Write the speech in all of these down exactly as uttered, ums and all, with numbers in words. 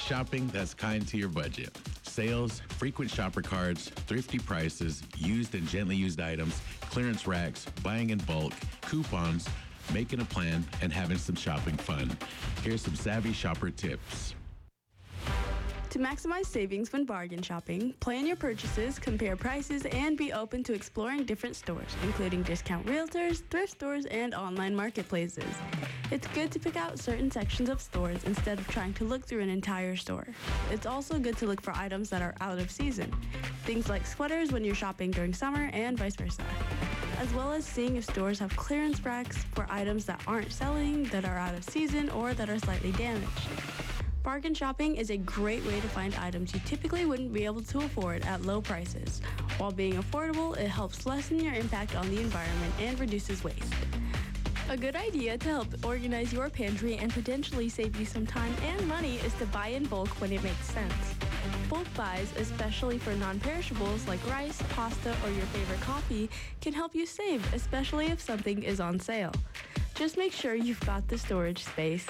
shopping that's kind to your budget. Sales, frequent shopper cards, thrifty prices, used and gently used items, clearance racks, buying in bulk, coupons, making a plan, and having some shopping fun. Here's some savvy shopper tips. To maximize savings when bargain shopping, plan your purchases, compare prices, and be open to exploring different stores, including discount realtors, thrift stores, and online marketplaces. It's good to pick out certain sections of stores instead of trying to look through an entire store. It's also good to look for items that are out of season, things like sweaters when you're shopping during summer and vice versa, as well as seeing if stores have clearance racks for items that aren't selling, that are out of season, or that are slightly damaged. Bargain shopping is a great way to find items you typically wouldn't be able to afford at low prices. While being affordable, it helps lessen your impact on the environment and reduces waste. A good idea to help organize your pantry and potentially save you some time and money is to buy in bulk when it makes sense. Bulk buys, especially for non-perishables like rice, pasta, or your favorite coffee, can help you save, especially if something is on sale. Just make sure you've got the storage space.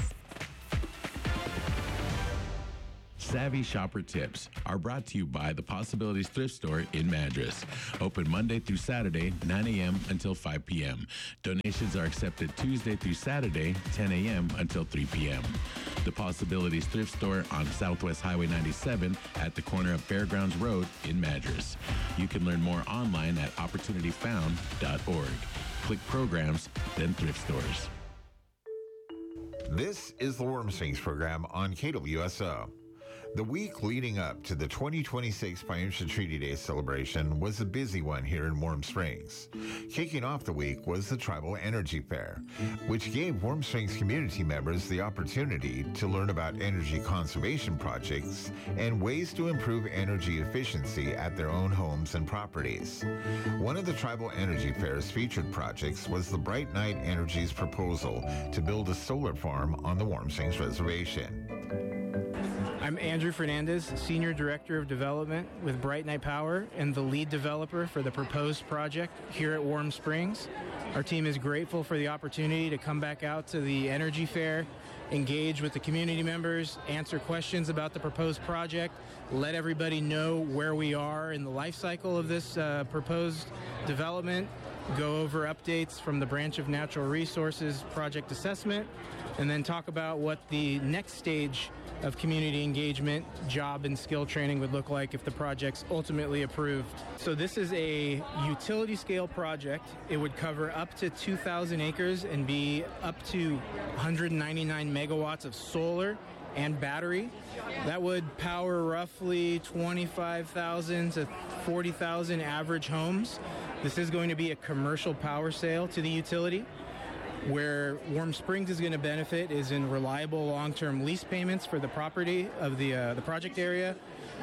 Savvy Shopper Tips are brought to you by the Possibilities Thrift Store in Madras. Open Monday through Saturday, nine a.m. until five p.m. Donations are accepted Tuesday through Saturday, ten a.m. until three p.m. The Possibilities Thrift Store on Southwest Highway ninety-seven at the corner of Fairgrounds Road in Madras. You can learn more online at opportunity found dot org. Click Programs, then Thrift Stores. This is the Warm Springs program on K W S O. The week leading up to the twenty twenty-six Payamsha Treaty Day celebration was a busy one here in Warm Springs. Kicking off the week was the Tribal Energy Fair, which gave Warm Springs community members the opportunity to learn about energy conservation projects and ways to improve energy efficiency at their own homes and properties. One of the Tribal Energy Fair's featured projects was the Bright Night Energy's proposal to build a solar farm on the Warm Springs Reservation. I'm Andrew Fernandez, Senior Director of Development with Bright Night Power and the lead developer for the proposed project here at Warm Springs. Our team is grateful for the opportunity to come back out to the Energy Fair, engage with the community members, answer questions about the proposed project, let everybody know where we are in the life cycle of this uh, proposed development, go over updates from the Branch of Natural Resources project assessment, and then talk about what the next stage of community engagement, job and skill training would look like if the project's ultimately approved. So this is a utility scale project. It would cover up to two thousand acres and be up to one hundred ninety-nine megawatts of solar and battery. That would power roughly twenty-five thousand to forty thousand average homes. This is going to be a commercial power sale to the utility. Where Warm Springs is going to benefit is in reliable long-term lease payments for the property of the uh, the project area,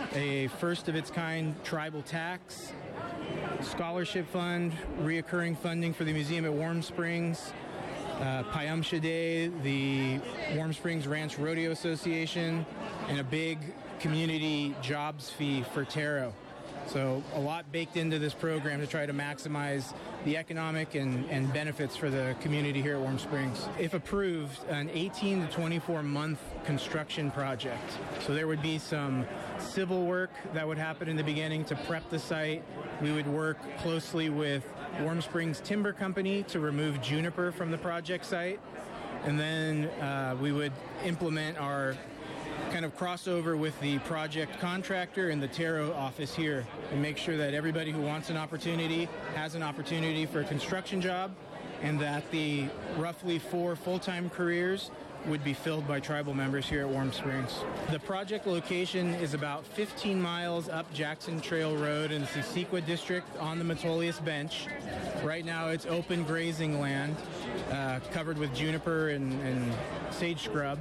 a first-of-its-kind tribal tax, scholarship fund, reoccurring funding for the museum at Warm Springs, uh, Payamsha Day, the Warm Springs Ranch Rodeo Association, and a big community jobs fee for Taro. So a lot baked into this program to try to maximize the economic and, and benefits for the community here at Warm Springs. If approved, an eighteen to twenty-four month construction project. So there would be some civil work that would happen in the beginning to prep the site. We would work closely with Warm Springs Timber Company to remove juniper from the project site. And then uh, we would implement our kind of crossover with the project contractor and the Taro office here and make sure that everybody who wants an opportunity has an opportunity for a construction job and that the roughly four full-time careers would be filled by tribal members here at Warm Springs. The project location is about fifteen miles up Jackson Trail Road in the Sequoia District on the Metolius Bench. Right now it's open grazing land uh, covered with juniper and, and sage scrub.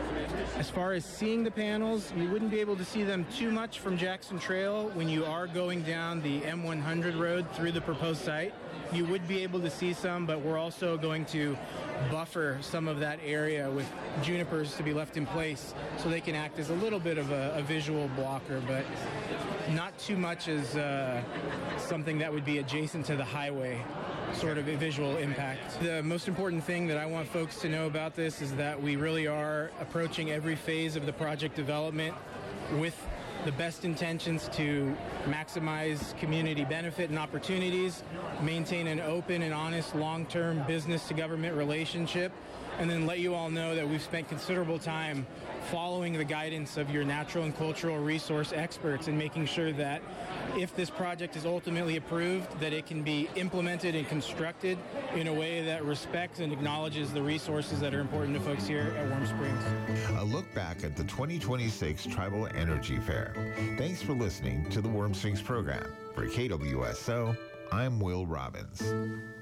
As far as seeing the panels, you wouldn't be able to see them too much from Jackson Trail. When you are going down the M one hundred road through the proposed site, you would be able to see some, but we're also going to buffer some of that area with junipers to be left in place so they can act as a little bit of a, a visual blocker, but not too much as uh, something that would be adjacent to the highway. sort of visual impact. The most important thing that I want folks to know about this is that we really are approaching every phase of the project development with the best intentions to maximize community benefit and opportunities, maintain an open and honest long-term business-to-government relationship, and then let you all know that we've spent considerable time following the guidance of your natural and cultural resource experts and making sure that if this project is ultimately approved, that it can be implemented and constructed in a way that respects and acknowledges the resources that are important to folks here at Warm Springs. A look back at the twenty twenty-six Tribal Energy Fair. Thanks for listening to the Warm Springs program. For K W S O, I'm Will Robbins.